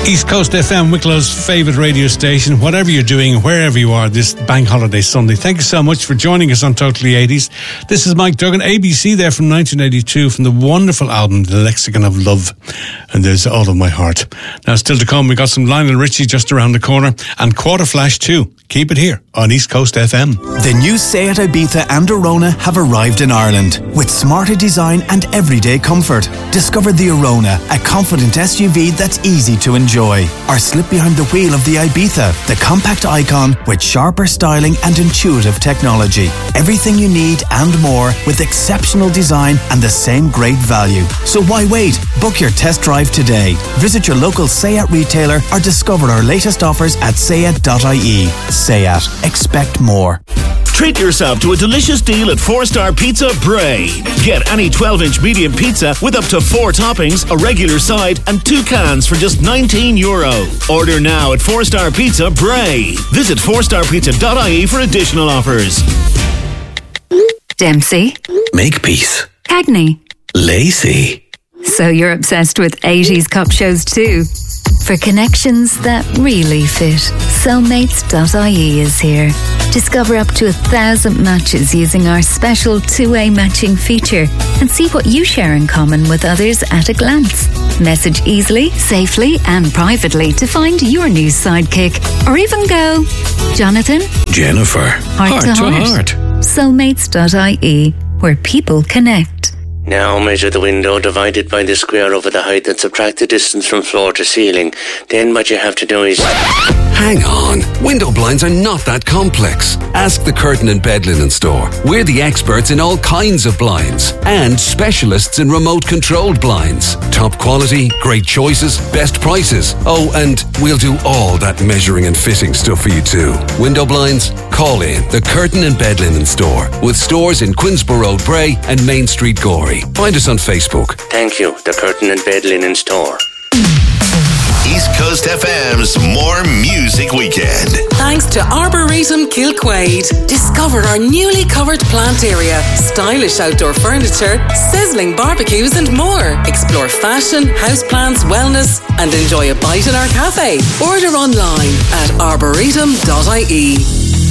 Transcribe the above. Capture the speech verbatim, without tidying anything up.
East Coast F M, Wicklow's favourite radio station. Whatever you're doing, wherever you are this Bank Holiday Sunday, thank you so much for joining us on Totally eighties. This is Mike Duggan, A B C there from nineteen eighty-two, from the wonderful album The Lexicon of Love, and there's All of My Heart. Now, still to come, we got some Lionel Richie just around the corner, and Quarter Flash too. Keep it here on East Coast F M. The new Seat Ibiza and Arona have arrived in Ireland with smarter design and everyday comfort. Discover the Arona, a confident S U V that's easy to enjoy. Or slip behind the wheel of the Ibiza, the compact icon with sharper styling and intuitive technology. Everything you need and more with exceptional design and the same great value. So why wait? Book your test drive today. Visit your local Seat retailer or discover our latest offers at seat dot I E. Seat. Expect more. Treat yourself to a delicious deal at Four Star Pizza Bray. Get any twelve inch medium pizza with up to four toppings, a regular side, and two cans for just nineteen euro. Order now at Four Star Pizza Bray. Visit four star pizza dot I E for additional offers. Dempsey. Makepeace. Cagney. Lacey. So you're obsessed with eighties cop shows too? For connections that really fit, cellmates dot I E is here. Discover up to a thousand matches using our special two-way matching feature and see what you share in common with others at a glance. Message easily, safely and privately to find your new sidekick. Or even go, Jonathan, Jennifer, heart, heart to to heart. heart. cellmates dot I E, where people connect. Now measure the window divided by the square over the height and subtract the distance from floor to ceiling. Then what you have to do is... Hang on. Window blinds are not that complex. Ask the Curtain and Bed Linen Store. We're the experts in all kinds of blinds and specialists in remote controlled blinds. Top quality, great choices, best prices. Oh, and we'll do all that measuring and fitting stuff for you too. Window blinds? Call in the Curtain and Bed Linen Store with stores in Quinsborough Road, Bray and Main Street, Gorey. Find us on Facebook. Thank you, the Curtain and Bed Linen Store. East Coast F M's More Music Weekend. Thanks to Arboretum Kilquade. Discover our newly covered plant area, stylish outdoor furniture, sizzling barbecues and more. Explore fashion, houseplants, wellness and enjoy a bite in our cafe. Order online at arboretum dot I E.